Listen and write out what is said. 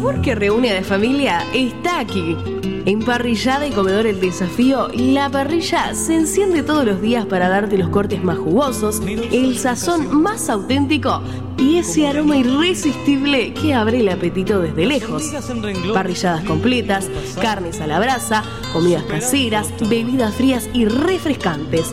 sabor que reúne a la familia está aquí. En Parrillada y Comedor El Desafío, la parrilla se enciende todos los días para darte los cortes más jugosos, el sazón más auténtico y ese aroma irresistible que abre el apetito desde lejos. Parrilladas completas, carnes a la brasa, comidas caseras, bebidas frías y refrescantes.